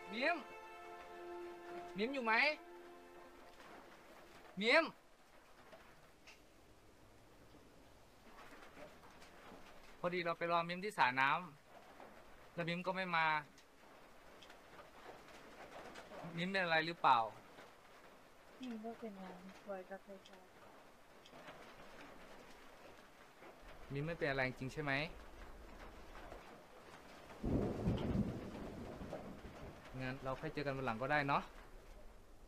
มิมมิมอยู่ไหมมิมพอดีเราไปรอมิมที่สระน้ำแล้วมิมก็ไม่มามิมเป็นอะไรหรือเปล่านี่ก็เป็นงานคอยกับใครมิมไม่เป็นอะไรจริงใช่ไหมงั้นเราค่อยเจอกันวันหลังก็ได้เนาะ